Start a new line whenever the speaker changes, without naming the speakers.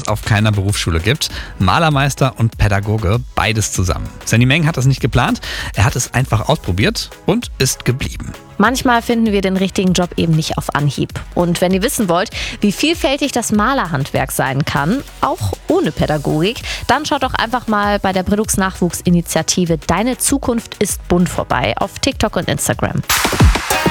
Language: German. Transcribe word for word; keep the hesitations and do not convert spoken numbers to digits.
es auf keiner Berufsschule gibt. Malermeister und Pädagoge, beides zusammen. Sandy Meng hat das nicht geplant, er hat es einfach ausprobiert und ist geblieben.
Manchmal finden wir den richtigen Job eben nicht auf Anhieb. Und wenn ihr wissen wollt, wie vielfältig das Malerhandwerk sein kann, auch ohne Pädagogik, dann schaut doch einfach mal bei der Brillux Nachwuchsinitiative Deine Zukunft ist bunt vorbei auf TikTok und Instagram.